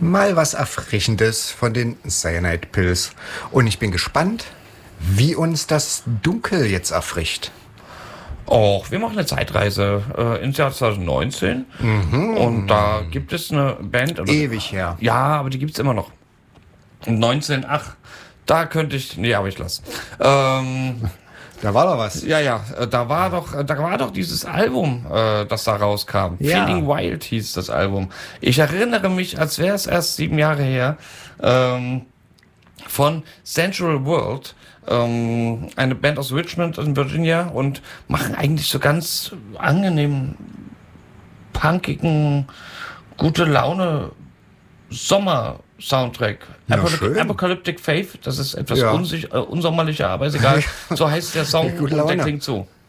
Mal was Erfrischendes von den Cyanide Pills. Und ich bin gespannt, wie uns das Dunkel jetzt erfrischt. Wir machen eine Zeitreise ins Jahr 2019. Und da gibt es eine Band. Ewig her. Ja, aber die gibt es immer noch. 19, da könnte ich. Nee, aber ich lasse. Da war doch was. Ja, da war doch dieses Album, das da rauskam. Ja. Feeling Wild hieß das Album. Ich erinnere mich, als wäre es erst 7 Jahre her, von Sensual World, eine Band aus Richmond in Virginia, und machen eigentlich so ganz angenehm punkigen, gute Laune Sommer-Soundtrack. Ja, schön. Apocalyptic Faith, das ist etwas Ja. unsommerlicher, aber ist egal. So heißt der Song Gute und der Laune. klingt so.